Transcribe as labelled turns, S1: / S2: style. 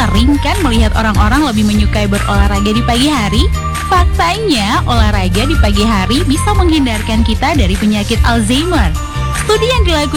S1: Sering kan melihat orang-orang lebih menyukai berolahraga di pagi hari? Faktanya, olahraga di pagi hari bisa menghindarkan kita dari penyakit Alzheimer. Studi yang dilakukan